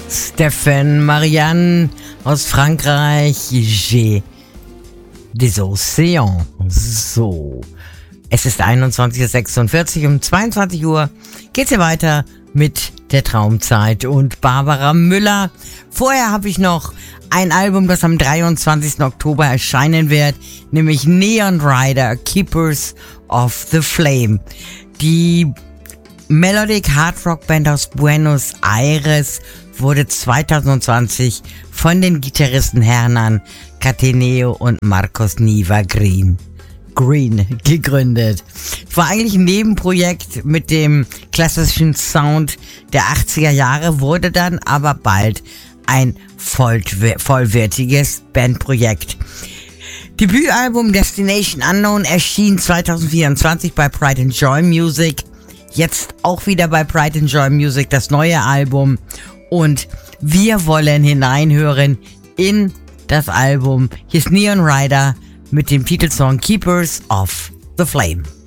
Stéphane Marianne aus Frankreich. J'ai des Océans. So. Es ist 21:46 Uhr. Um 22 Uhr geht's hier weiter mit der Traumzeit und Barbara Müller. Vorher habe ich noch ein Album, das am 23. Oktober erscheinen wird, nämlich Neon Rider, Keepers of the Flame. Die Melodic Hard Rock Band aus Buenos Aires wurde 2020 von den Gitarristen Hernan Cataneo und Marcos Niva Green gegründet. War eigentlich ein Nebenprojekt mit dem klassischen Sound der 80er Jahre, wurde dann aber bald ein vollwertiges Bandprojekt. Debütalbum Destination Unknown erschien 2024 bei Pride and Joy Music. Jetzt auch wieder bei Pride and Joy Music das neue Album. Und wir wollen hineinhören in das Album. Hier ist Neon Rider mit dem Titelsong Keepers of the Flame.